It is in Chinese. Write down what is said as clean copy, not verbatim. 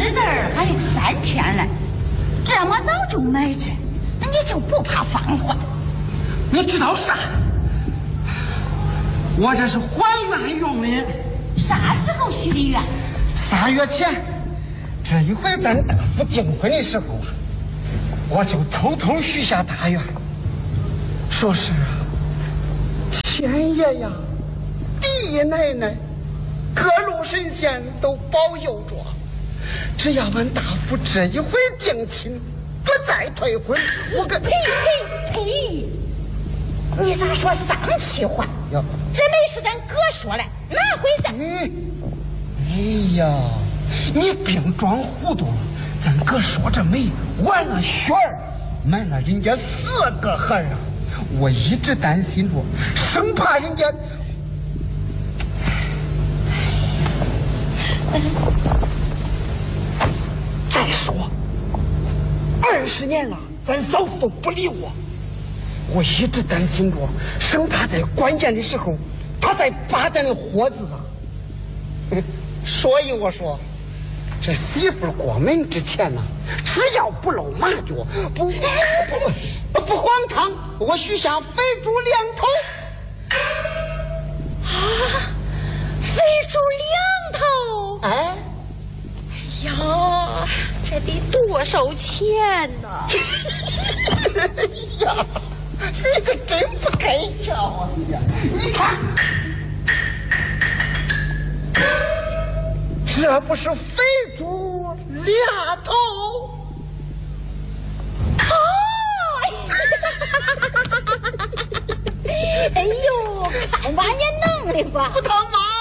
日子还有3天了，这么早就买这，那你就不怕放坏？ 你知道啥？我这是还愿用的。 啥时候许的愿 ？3月前，这一回咱大夫订婚的时候啊，我就偷偷许下大愿，说是天爷呀，地奶奶，各路神仙都保佑着，只要俺大夫这一回定亲，不再退婚，我跟呸！你咋说丧气话？这没是咱哥说的，哪回事？ 哎呀，你别装糊涂了，咱哥说这媒完了雪儿，满了人家4个孩儿啊，我一直担心着，生怕人家。再说，20年了，咱嫂子都不理我一直担心着，生怕在关键的时候，他再扒咱的火子啊。所以我说，这媳妇过门之前呢，只要不露马脚，不黄汤，我许下肥猪2头。 啊，肥猪2头！哎呀，这得多少钱呢？ 哎呀，你可真不该笑啊！你看，这不是肥猪2头？ 哦！哎呦，看把你弄的吧！ 不他妈